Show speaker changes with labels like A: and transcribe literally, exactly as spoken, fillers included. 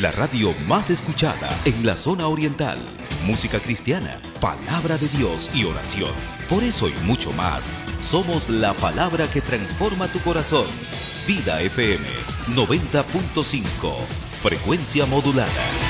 A: la radio más escuchada en la zona oriental. Música cristiana, palabra de Dios y oración. Por eso y mucho más, somos la palabra que transforma tu corazón. Vida F M noventa punto cinco, frecuencia modulada.